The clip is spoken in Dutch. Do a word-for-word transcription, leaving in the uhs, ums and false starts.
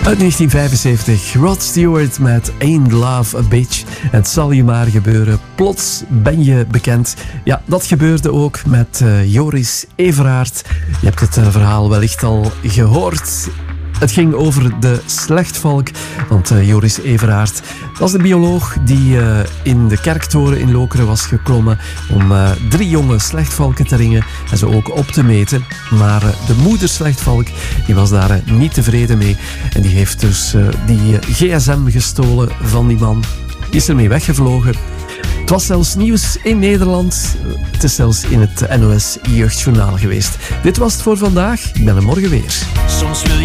Uit negentien vijfenzeventig, Rod Stewart met Ain't Love a Bitch. Het zal je maar gebeuren, plots ben je bekend. Ja, dat gebeurde ook met uh, Joris Everaert. Je hebt het uh, verhaal wellicht al gehoord. Het ging over de slechtvalk, want uh, Joris Everaert was de bioloog die uh, in de kerktoren in Lokeren was geklommen om uh, drie jonge slechtvalken te ringen en ze ook op te meten. Maar uh, de moeder slechtvalk die was daar uh, niet tevreden mee en die heeft dus uh, die uh, G S M gestolen van die man. Die is ermee weggevlogen. Het was zelfs nieuws in Nederland. Het is zelfs in het N O S Jeugdjournaal geweest. Dit was het voor vandaag. Ik ben er morgen weer. Soms wil